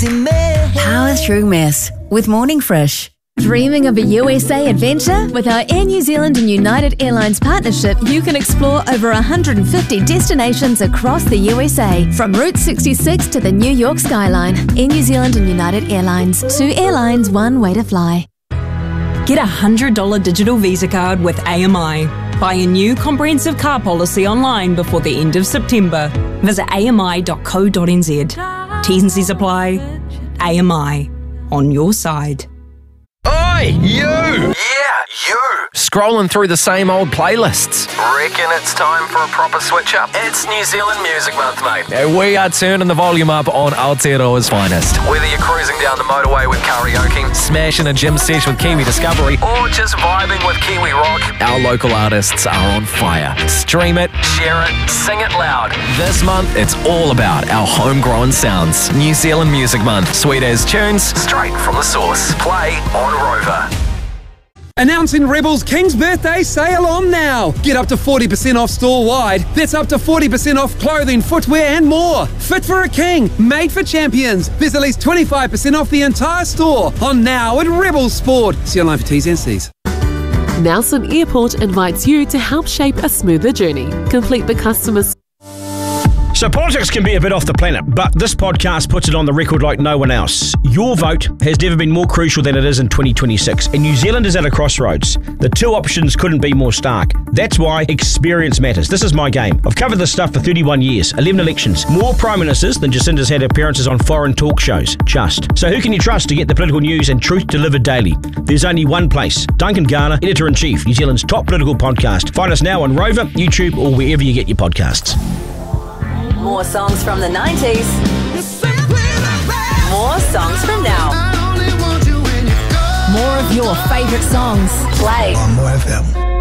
easy mess. Power through mess with Morning Fresh. Dreaming of a USA adventure? With our Air New Zealand and United Airlines partnership, you can explore over 150 destinations across the USA. From Route 66 to the New York skyline. Air New Zealand and United Airlines. 2 airlines, 1 way to fly. Get a $100 digital Visa card with AMI. Buy a new comprehensive car policy online before the end of September. Visit ami.co.nz. T's and C's apply. AMI. On your side. Oi, you! Yeah, you! Scrolling through the same old playlists. Reckon it's time for a proper switch up? It's New Zealand Music Month, mate. We are turning the volume up on Aotearoa's finest. Whether you're cruising down the motorway with karaoke, Smashing a gym sesh with Kiwi Discovery, or just vibing with Kiwi Rock, our local artists are on fire. Stream it, share it, sing it loud. This month, it's all about our homegrown sounds. New Zealand Music Month. Sweet as tunes. Straight from the source. Play on Rover. Announcing Rebel's King's Birthday sale on now. Get up to 40% off store-wide. That's up to 40% off clothing, footwear and more. Fit for a king, made for champions. There's at least 25% off the entire store on now at Rebel Sport. See online for T's and C's. Nelson Airport invites you to help shape a smoother journey. Complete the customer's. So politics can be a bit off the planet, but this podcast puts it on the record like no one else. Your vote has never been more crucial than it is in 2026, and New Zealand is at a crossroads. The two options couldn't be more stark. That's why experience matters. This is my game. I've covered this stuff for 31 years, 11 elections, more prime ministers than Jacinda's had appearances on foreign talk shows. Just. So who can you trust to get the political news and truth delivered daily? There's only one place. Duncan Garner, Editor-in-Chief, New Zealand's top political podcast. Find us now on Rover, YouTube, or wherever you get your podcasts. More songs from the 90s. More songs from now. More of your favourite songs. Play on More FM.